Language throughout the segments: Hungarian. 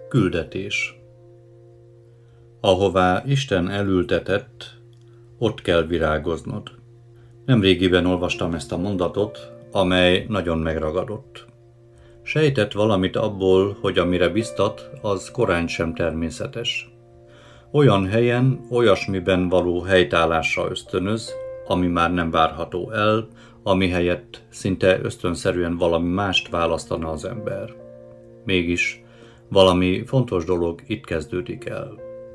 Küldetés. Ahová Isten elültetett, ott kell virágoznod. Nemrégiben olvastam ezt a mondatot, amely nagyon megragadott. Sejtett valamit abból, hogy amire biztat, az korán sem természetes. Olyan helyen, olyasmiben való helytállásra ösztönöz, ami már nem várható el, ami helyett szinte ösztönszerűen valami mást választana az ember. Mégis valami fontos dolog itt kezdődik el.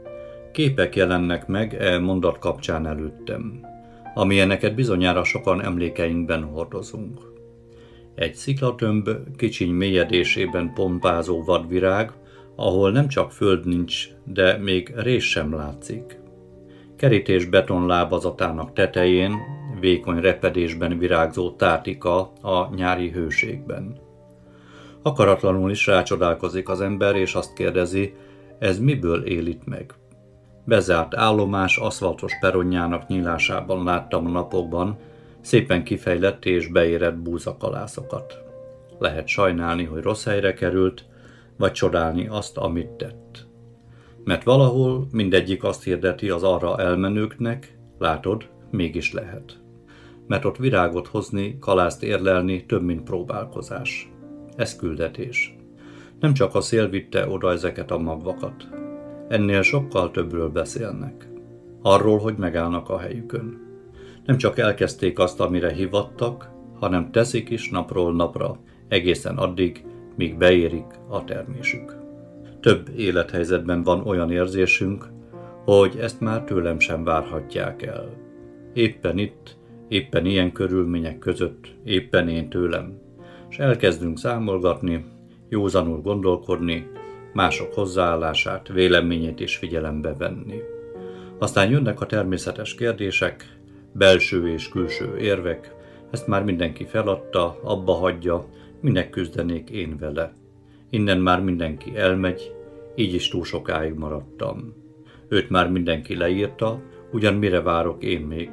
Képek jelennek meg e mondat kapcsán előttem, amilyeneket bizonyára sokan emlékeinkben hordozunk. Egy sziklatömb kicsiny mélyedésében pompázó vadvirág, ahol nem csak föld nincs, de még rés sem látszik. Kerítés betonlábazatának tetején, vékony repedésben virágzó tátika a nyári hőségben. Akaratlanul is rácsodálkozik az ember, és azt kérdezi, ez miből él itt meg? Bezárt állomás aszfaltos peronjának nyílásában láttam a napokban szépen kifejlett és beérett búzakalászokat. Lehet sajnálni, hogy rossz helyre került, vagy csodálni azt, amit tett. Mert valahol mindegyik azt hirdeti az arra elmenőknek, látod, mégis lehet. Mert ott virágot hozni, kalászt érlelni több, mint próbálkozás. Ez küldetés. Nem csak a szél vitte oda ezeket a magvakat. Ennél sokkal többről beszélnek. Arról, hogy megállnak a helyükön. Nem csak elkezdték azt, amire hivattak, hanem teszik is napról napra, egészen addig, míg beérik a termésük. Több élethelyzetben van olyan érzésünk, hogy ezt már tőlem sem várhatják el. Éppen itt, éppen ilyen körülmények között, éppen én tőlem. És elkezdünk számolgatni, józanul gondolkodni, mások hozzáállását, véleményét is figyelembe venni. Aztán jönnek a természetes kérdések, belső és külső érvek, ezt már mindenki feladta, abba hagyja, minek küzdenék én vele. Innen már mindenki elmegy, így is túl sokáig maradtam. Őt már mindenki leírta, ugyan mire várok én még?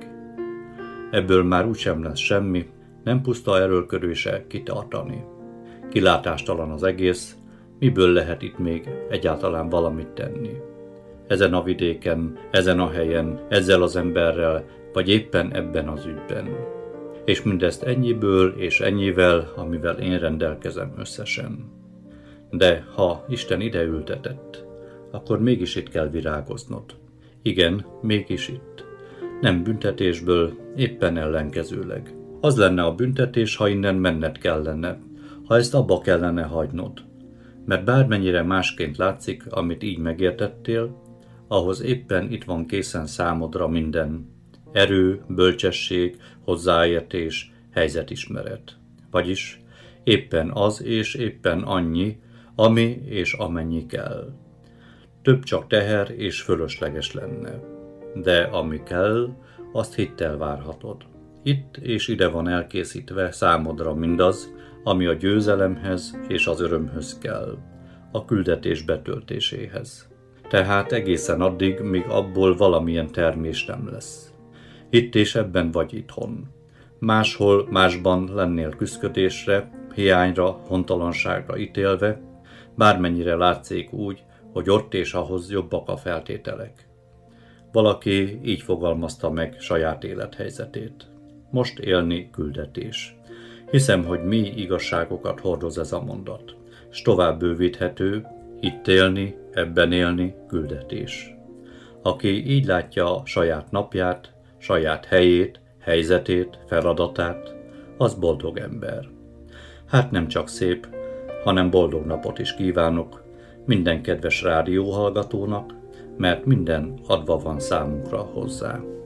Ebből már úgysem lesz semmi, nem puszta erőlködése kitartani. Kilátástalan az egész, miből lehet itt még egyáltalán valamit tenni? Ezen a vidéken, ezen a helyen, ezzel az emberrel, vagy éppen ebben az ügyben. És mindezt ennyiből és ennyivel, amivel én rendelkezem összesen. De ha Isten ide ültetett, akkor mégis itt kell virágoznod. Igen, mégis itt. Nem büntetésből, éppen ellenkezőleg. Az lenne a büntetés, ha innen menned kellene, ha ezt abba kellene hagynod. Mert bármennyire másként látszik, amit így megértettél, ahhoz éppen itt van készen számodra minden. Erő, bölcsesség, hozzáértés, helyzetismeret. Vagyis éppen az és éppen annyi, ami és amennyi kell. Több csak teher és fölösleges lenne. De ami kell, azt hittel várhatod. Itt és ide van elkészítve számodra mindaz, ami a győzelemhez és az örömhöz kell, a küldetés betöltéséhez. Tehát egészen addig, míg abból valamilyen termés nem lesz. Itt és ebben vagy itthon. Máshol, másban lennél küszködésre, hiányra, hontalanságra ítélve, bármennyire látszik úgy, hogy ott és ahhoz jobbak a feltételek. Valaki így fogalmazta meg saját élethelyzetét. Most élni küldetés. Hiszem, hogy mély igazságokat hordoz ez a mondat, s tovább bővíthető, itt élni, ebben élni küldetés. Aki így látja a saját napját, saját helyét, helyzetét, feladatát, az boldog ember. Hát nem csak szép, hanem boldog napot is kívánok minden kedves rádióhallgatónak, mert minden adva van számunkra hozzá.